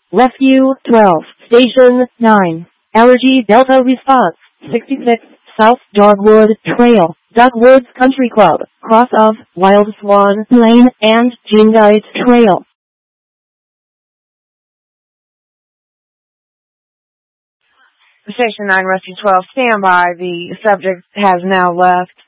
Rescue 12, Station 9, Allergy Delta Response 66, South Dogwood Trail, Dogwoods Country Club, cross of Wild Swan Lane and Jinguide Trail. Station 9, Rescue 12, stand by. The subject has now left.